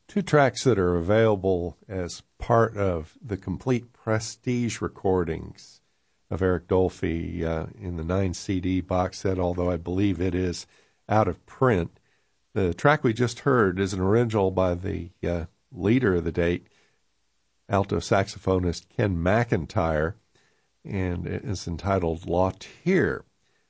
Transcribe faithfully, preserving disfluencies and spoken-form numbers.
two tracks that are available as part of the complete Prestige recordings of Eric Dolphy uh, in the nine C D box set, although I believe it is out of print. The track we just heard is an original by the uh, leader of the date, alto saxophonist Ken McIntyre, and it is entitled La Tire.